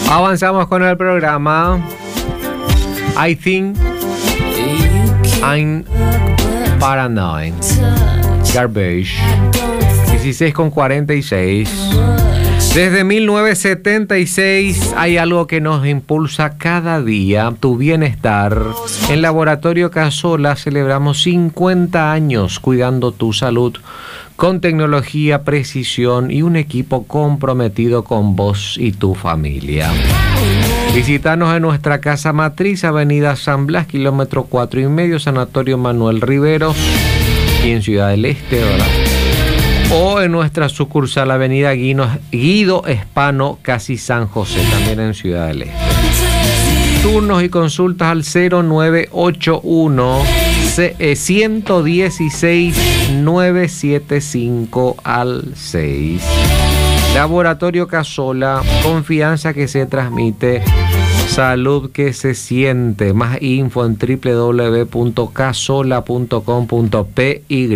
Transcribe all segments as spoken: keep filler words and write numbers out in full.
Avanzamos con el programa. I think I'm paranoid. Garbage. dieciséis con cuarenta y seis. Desde mil novecientos setenta y seis hay algo que nos impulsa cada día, tu bienestar. En Laboratorio Casola celebramos cincuenta años cuidando tu salud con tecnología, precisión y un equipo comprometido con vos y tu familia. Visítanos en nuestra casa matriz, Avenida San Blas, kilómetro cuatro y medio, Sanatorio Manuel Rivero, y en Ciudad del Este, ¿verdad? O en nuestra sucursal, Avenida Guido Espano, casi San José, también en Ciudad del Este. Turnos y consultas al cero nueve ocho uno, uno uno seis, nueve siete cinco al seis. Laboratorio Casola, confianza que se transmite, salud que se siente. Más info en doble u doble u doble u punto casola punto com punto p y.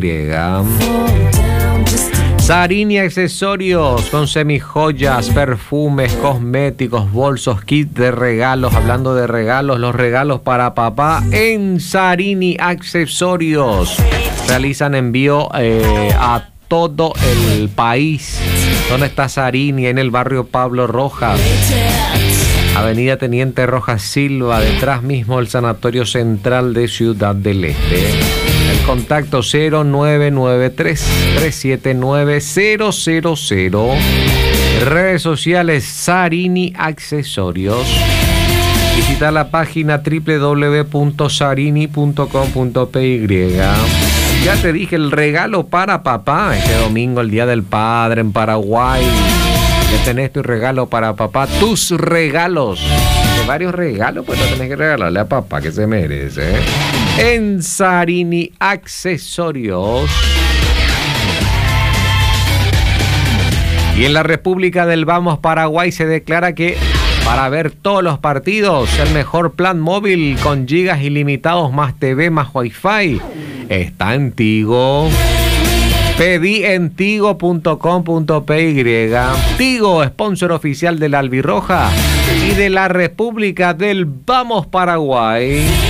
Sarini Accesorios, con semijoyas, perfumes, cosméticos, bolsos, kit de regalos. Hablando de regalos, los regalos para papá en Sarini Accesorios. Realizan envío eh, a todo el país. ¿Dónde está Sarini? En el barrio Pablo Rojas, Avenida Teniente Rojas Silva, detrás mismo del Sanatorio Central de Ciudad del Este. El contacto cero nueve nueve tres, tres siete nueve, cero cero cero. Redes sociales Sarini Accesorios. Visita la página doble u doble u doble u punto sarini punto com punto p y. Ya te dije, el regalo para papá. Este domingo, el Día del Padre en Paraguay. Ya tenés tu regalo para papá. Tus regalos. De varios regalos, pues no tenés que regalarle a papá, que se merece, ¿eh? En Sarini Accesorios. Y en la República del Vamos Paraguay se declara que para ver todos los partidos, el mejor plan móvil con gigas ilimitados más T V más Wi-Fi está en Tigo. Pedí en tigo punto com punto p y. Tigo, sponsor oficial de la Albirroja y de la República del Vamos Paraguay.